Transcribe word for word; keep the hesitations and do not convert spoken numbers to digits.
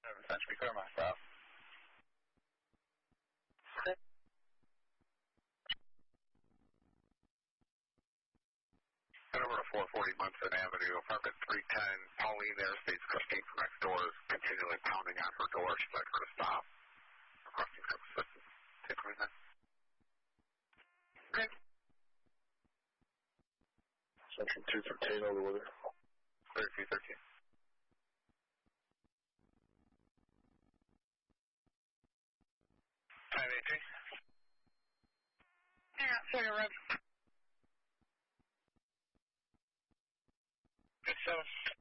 Century, clear myself. Head over to four forty Munson Avenue, apartment three ten. Pauline Airspace, Christine from next door is continually pounding on her door. She'd like her to stop. Requesting some assistance. Take a minute. Okay. Century two thirteen, all the weather. Clear two thirteen. Five eight three. Yeah, Center Road. Good seven.